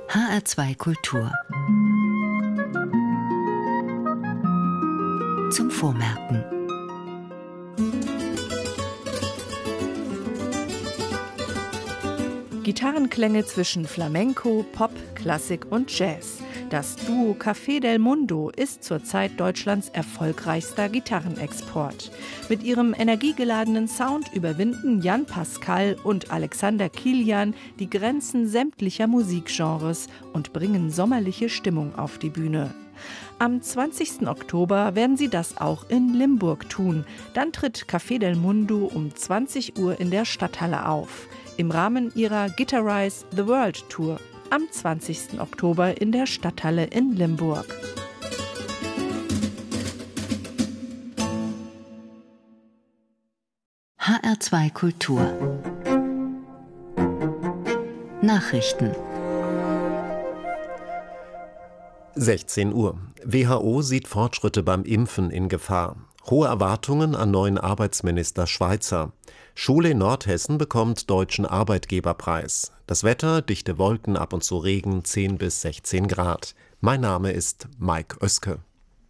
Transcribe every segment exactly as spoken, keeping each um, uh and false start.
H R zwei Kultur. Zum Vormerken. Gitarrenklänge zwischen Flamenco, Pop, Klassik und Jazz. Das Duo Café del Mundo ist zurzeit Deutschlands erfolgreichster Gitarrenexport. Mit ihrem energiegeladenen Sound überwinden Jan Pascal und Alexander Kilian die Grenzen sämtlicher Musikgenres und bringen sommerliche Stimmung auf die Bühne. Am zwanzigsten Oktober werden sie das auch in Limburg tun. Dann tritt Café del Mundo um zwanzig Uhr in der Stadthalle auf. Im Rahmen ihrer Guitarize the World Tour am zwanzigsten Oktober in der Stadthalle in Limburg. H R zwei Kultur. Nachrichten. sechzehn Uhr. W H O sieht Fortschritte beim Impfen in Gefahr. Hohe Erwartungen an neuen Arbeitsminister Schweizer. Schule in Nordhessen bekommt Deutschen Arbeitgeberpreis. Das Wetter, dichte Wolken, ab und zu Regen, zehn bis sechzehn Grad. Mein Name ist Mike Oeske.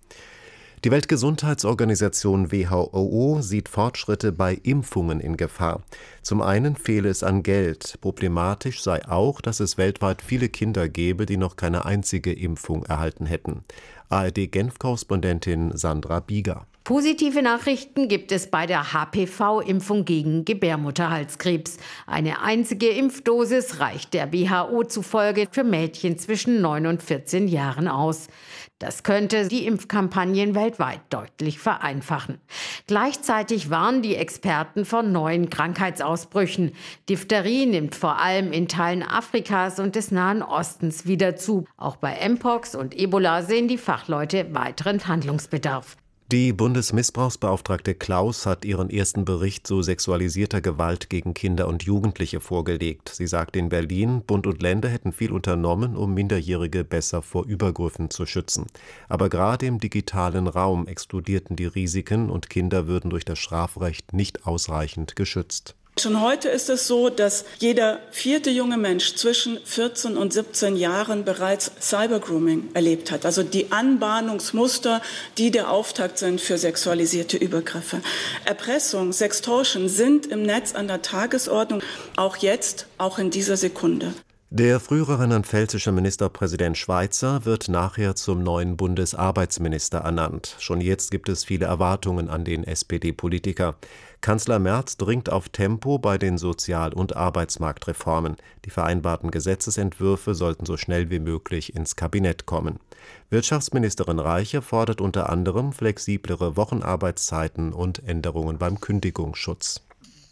Die Weltgesundheitsorganisation W H O sieht Fortschritte bei Impfungen in Gefahr. Zum einen fehle es an Geld. Problematisch sei auch, dass es weltweit viele Kinder gäbe, die noch keine einzige Impfung erhalten hätten. A R D-Genf-Korrespondentin Sandra Bieger. Positive Nachrichten gibt es bei der H P V-Impfung gegen Gebärmutterhalskrebs. Eine einzige Impfdosis reicht der W H O zufolge für Mädchen zwischen neun und vierzehn Jahren aus. Das könnte die Impfkampagnen weltweit deutlich vereinfachen. Gleichzeitig warnen die Experten vor neuen Krankheitsausbrüchen. Diphtherie nimmt vor allem in Teilen Afrikas und des Nahen Ostens wieder zu. Auch bei Mpox und Ebola sehen die Fachleute weiteren Handlungsbedarf. Die Bundesmissbrauchsbeauftragte Klaus hat ihren ersten Bericht zu sexualisierter Gewalt gegen Kinder und Jugendliche vorgelegt. Sie sagt in Berlin, Bund und Länder hätten viel unternommen, um Minderjährige besser vor Übergriffen zu schützen. Aber gerade im digitalen Raum explodierten die Risiken und Kinder würden durch das Strafrecht nicht ausreichend geschützt. Schon heute ist es so, dass jeder vierte junge Mensch zwischen vierzehn und siebzehn Jahren bereits Cybergrooming erlebt hat. Also die Anbahnungsmuster, die der Auftakt sind für sexualisierte Übergriffe. Erpressung, Sextortion sind im Netz an der Tagesordnung, auch jetzt, auch in dieser Sekunde. Der frühere rheinland-pfälzische Ministerpräsident Schweizer wird nachher zum neuen Bundesarbeitsminister ernannt. Schon jetzt gibt es viele Erwartungen an den S P D-Politiker. Kanzler Merz dringt auf Tempo bei den Sozial- und Arbeitsmarktreformen. Die vereinbarten Gesetzesentwürfe sollten so schnell wie möglich ins Kabinett kommen. Wirtschaftsministerin Reiche fordert unter anderem flexiblere Wochenarbeitszeiten und Änderungen beim Kündigungsschutz.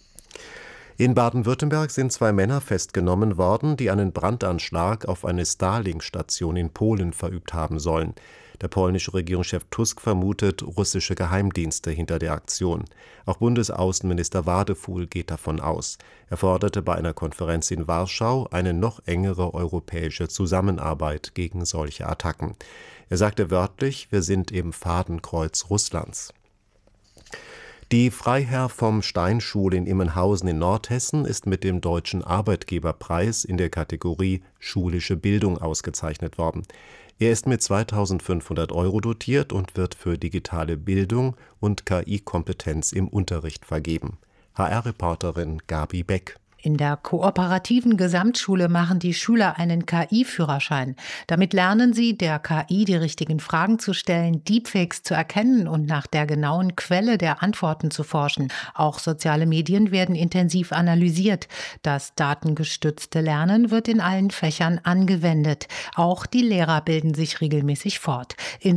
In Baden-Württemberg sind zwei Männer festgenommen worden, die einen Brandanschlag auf eine Starlink-Station in Polen verübt haben sollen. Der polnische Regierungschef Tusk vermutet russische Geheimdienste hinter der Aktion. Auch Bundesaußenminister Wadefuhl geht davon aus. Er forderte bei einer Konferenz in Warschau eine noch engere europäische Zusammenarbeit gegen solche Attacken. Er sagte wörtlich, wir sind im Fadenkreuz Russlands. Die Freiherr vom Stein-Schule in Immenhausen in Nordhessen ist mit dem Deutschen Arbeitgeberpreis in der Kategorie Schulische Bildung ausgezeichnet worden. Er ist mit zweitausendfünfhundert Euro dotiert und wird für digitale Bildung und K I-Kompetenz im Unterricht vergeben. H R-Reporterin Gabi Beck. In der kooperativen Gesamtschule machen die Schüler einen K I-Führerschein. Damit lernen sie, der K I die richtigen Fragen zu stellen, Deepfakes zu erkennen und nach der genauen Quelle der Antworten zu forschen. Auch soziale Medien werden intensiv analysiert. Das datengestützte Lernen wird in allen Fächern angewendet. Auch die Lehrer bilden sich regelmäßig fort. In